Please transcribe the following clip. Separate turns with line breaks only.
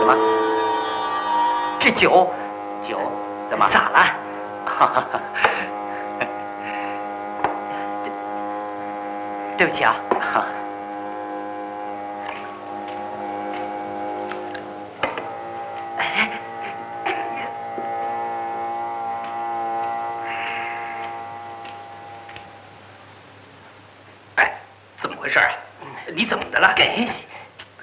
什么？这酒，酒怎么洒了？对不起啊。
哎，怎么回事啊？你怎么的了？
给